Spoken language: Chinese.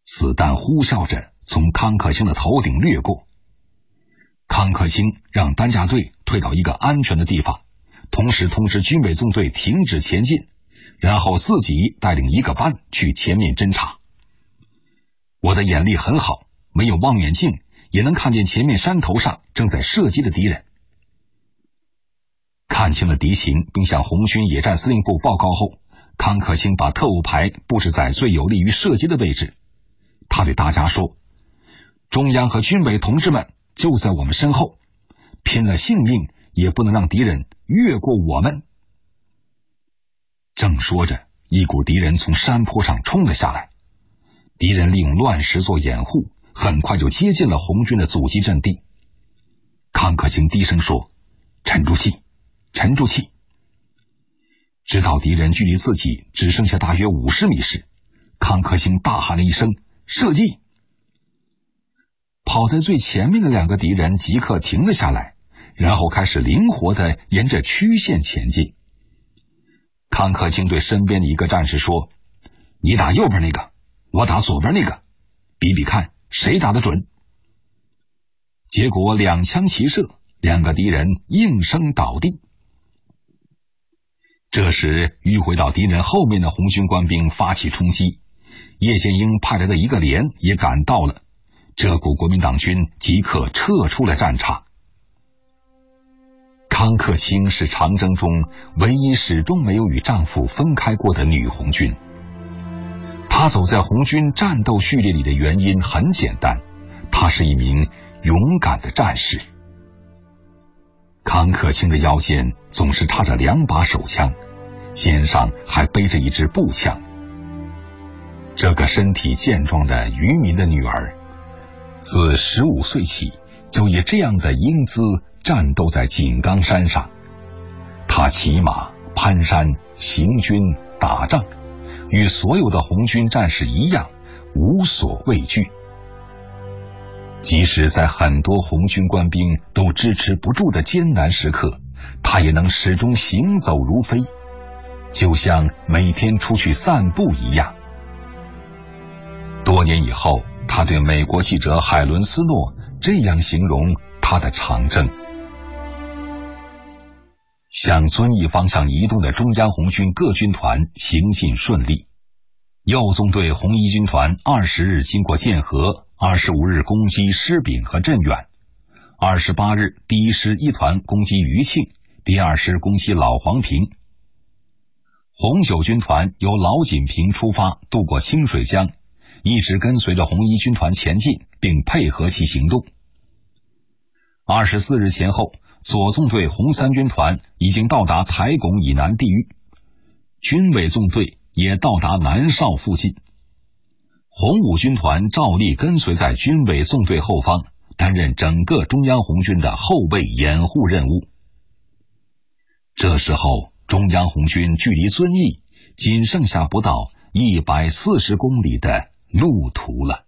子弹呼啸着从康克清的头顶掠过。康克清让担架队退到一个安全的地方，同时通知军委纵队停止前进，然后自己带领一个班去前面侦察。我的眼力很好，没有望远镜也能看见前面山头上正在射击的敌人。看清了敌情并向红军野战司令部报告后，康克清把特务排布置在最有利于射击的位置。他对大家说，中央和军委同志们就在我们身后，拼了性命也不能让敌人越过我们。正说着，一股敌人从山坡上冲了下来，敌人利用乱石做掩护，很快就接近了红军的阻击阵地。康克清低声说，沉住气，沉住气。直到敌人距离自己只剩下大约50米时，康克清大喊了一声，射击！跑在最前面的2个敌人即刻停了下来，然后开始灵活地沿着曲线前进。康克清对身边的一个战士说，你打右边那个，我打左边那个，比比看谁打得准。结果2枪齐射，2个敌人应声倒地。这时迂回到敌人后面的红军官兵发起冲击，叶剑英派来的一个连也赶到了，这股国民党军即刻撤出了战场。康克清是长征中唯一始终没有与丈夫分开过的女红军。她走在红军战斗序列里的原因很简单，她是一名勇敢的战士。康克清的腰间总是插着2把手枪，肩上还背着一支步枪。这个身体健壮的渔民的女儿，自15岁起就以这样的英姿战斗在井冈山上。她骑马、攀山、行军、打仗，与所有的红军战士一样，无所畏惧。即使在很多红军官兵都支持不住的艰难时刻，他也能始终行走如飞，就像每天出去散步一样。多年以后，他对美国记者海伦斯诺这样形容他的长征：向遵义方向移动的中央红军各军团行进顺利，右纵队红一军团20日经过建河，25日攻击狮饼和镇远，28日第1师1团攻击余庆，第2师攻击老黄坪。红9军团由老锦坪出发，渡过清水江，一直跟随着红一军团前进，并配合其行动。24日前后，左纵队红3军团已经到达台拱以南地域，军委纵队也到达南邵附近。红5军团照例跟随在军委纵队后方，担任整个中央红军的后备掩护任务。这时候，中央红军距离遵义仅剩下不到140公里的路途了。